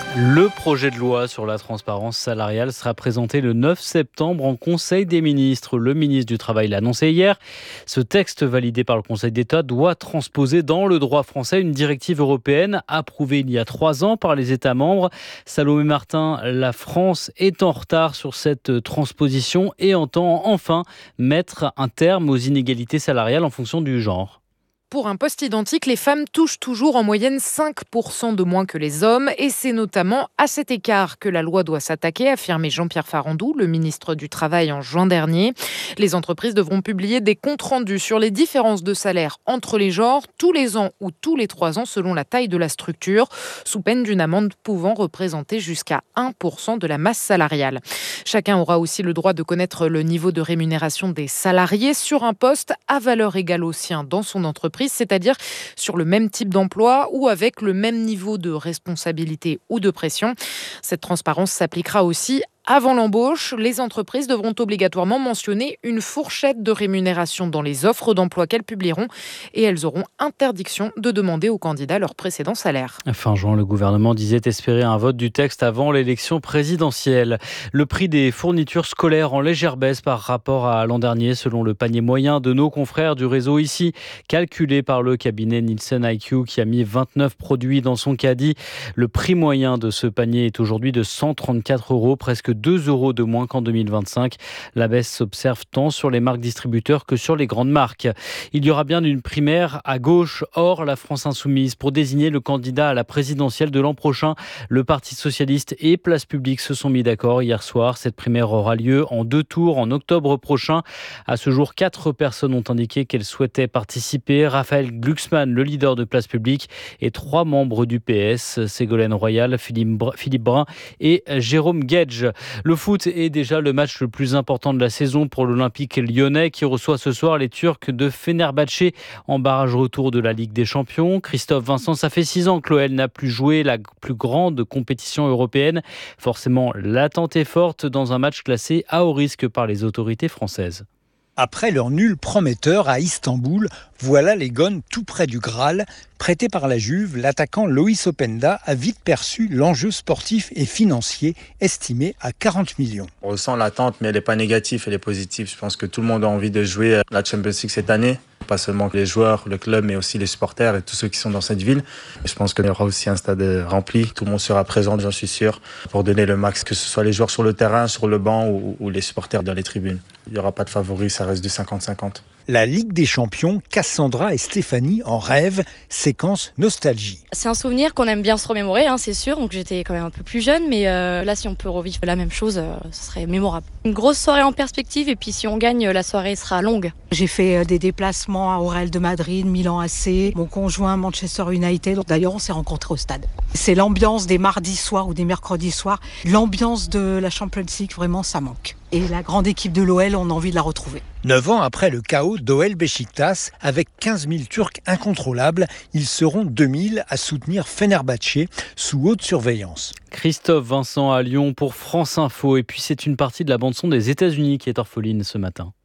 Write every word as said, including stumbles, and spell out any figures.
Le projet de loi sur la transparence salariale sera présenté le neuf septembre en Conseil des ministres. Le ministre du Travail l'a annoncé hier. Ce texte validé par le Conseil d'État doit transposer dans le droit français une directive européenne approuvée il y a trois ans par les États membres. Salomé Martin, la France est en retard sur cette transposition et entend enfin mettre un terme aux inégalités salariales en fonction du genre. Pour un poste identique, les femmes touchent toujours en moyenne cinq pour cent de moins que les hommes. Et c'est notamment à cet écart que la loi doit s'attaquer, a affirmé Jean-Pierre Farandou, le ministre du Travail, en juin dernier. Les entreprises devront publier des comptes rendus sur les différences de salaire entre les genres tous les ans ou tous les trois ans selon la taille de la structure, sous peine d'une amende pouvant représenter jusqu'à un pour cent de la masse salariale. Chacun aura aussi le droit de connaître le niveau de rémunération des salariés sur un poste à valeur égale au sien dans son entreprise, c'est-à-dire sur le même type d'emploi ou avec le même niveau de responsabilité ou de pression. Cette transparence s'appliquera aussi avant l'embauche. Les entreprises devront obligatoirement mentionner une fourchette de rémunération dans les offres d'emploi qu'elles publieront et elles auront interdiction de demander aux candidats leur précédent salaire. Fin juin, le gouvernement disait espérer un vote du texte avant l'élection présidentielle. Le prix des fournitures scolaires en légère baisse par rapport à l'an dernier, selon le panier moyen de nos confrères du réseau ici, calculé par le cabinet Nielsen I Q qui a mis vingt-neuf produits dans son caddie. Le prix moyen de ce panier est aujourd'hui de cent trente-quatre euros, presque deux euros de moins qu'en deux mille vingt-cinq. La baisse s'observe tant sur les marques distributeurs que sur les grandes marques. Il y aura bien une primaire à gauche, hors la France Insoumise, pour désigner le candidat à la présidentielle de l'an prochain. Le Parti Socialiste et Place Publique se sont mis d'accord hier soir. Cette primaire aura lieu en deux tours en octobre prochain. À ce jour, quatre personnes ont indiqué qu'elles souhaitaient participer. Raphaël Glucksmann, le leader de Place Publique, et trois membres du P S, Ségolène Royal, Philippe Brun et Jérôme Guedj. Le foot est déjà le match le plus important de la saison pour l'Olympique lyonnais qui reçoit ce soir les Turcs de Fenerbahçe en barrage retour de la Ligue des Champions. Christophe Vincent, ça fait six ans que l'O L n'a plus joué la plus grande compétition européenne. Forcément, l'attente est forte dans un match classé à haut risque par les autorités françaises. Après leur nul prometteur à Istanbul, voilà les Gones tout près du Graal. Prêté par la Juve, l'attaquant Loïs Openda a vite perçu l'enjeu sportif et financier estimé à quarante millions. On ressent l'attente, mais elle n'est pas négative, elle est positive. Je pense que tout le monde a envie de jouer la Champions League cette année. Pas seulement les joueurs, le club, mais aussi les supporters et tous ceux qui sont dans cette ville. Je pense qu'il y aura aussi un stade rempli. Tout le monde sera présent, j'en suis sûr, pour donner le max, que ce soit les joueurs sur le terrain, sur le banc ou, ou les supporters dans les tribunes. Il n'y aura pas de favoris, ça reste du cinquante cinquante. La Ligue des Champions, Cassandra et Stéphanie en rêvent, séquence nostalgie. C'est un souvenir qu'on aime bien se remémorer, hein, c'est sûr. Donc j'étais quand même un peu plus jeune, mais euh, là, si on peut revivre la même chose, euh, ce serait mémorable. Une grosse soirée en perspective, et puis si on gagne, la soirée sera longue. J'ai fait des déplacements au Real de Madrid, Milan A C, mon conjoint Manchester United. D'ailleurs, on s'est rencontrés au stade. C'est l'ambiance des mardis soirs ou des mercredis soirs. L'ambiance de la Champions League, vraiment, ça manque. Et la grande équipe de l'O L, on a envie de la retrouver. Neuf ans après le chaos d'O L Beşiktaş, avec quinze mille Turcs incontrôlables, ils seront deux mille à soutenir Fenerbahçe sous haute surveillance. Christophe Vincent à Lyon pour France Info. Et puis c'est une partie de la bande-son des États-Unis qui est orpheline ce matin.